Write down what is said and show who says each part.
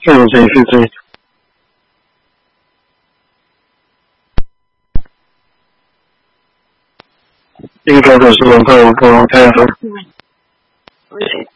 Speaker 1: 对。应该的是能够不能太好。
Speaker 2: 对。